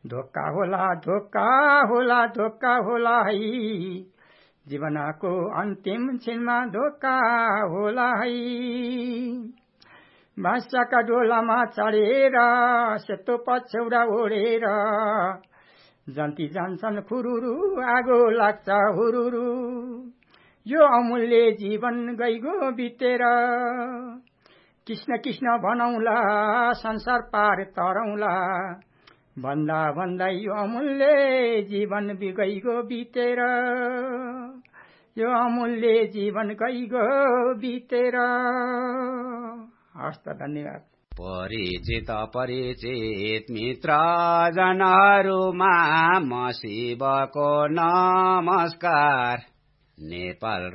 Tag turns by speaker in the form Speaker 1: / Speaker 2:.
Speaker 1: धोका होला धोका होला धोका होला है जीवनको अन्तिम क्षणमा धोका होला है भाषाका डोलामा चढेर सेतो पछौडा ओढेर जन्ती जान्छन् खुरुरु आगो लाग्छ हुरुरु यो अमूल्य जीवन गइगो बितेर कृष्ण कृष्ण भनौला संसार पार तरौला भन्दा भन्दा यो अमूल्य जीवन गइगो बितेर यो अमूल्य जीवन गइगो बितेर। हस्त धन्यवाद।
Speaker 2: परिचित परिचित मित्र जनहरूमा म शिवको नमस्कार। नेपाल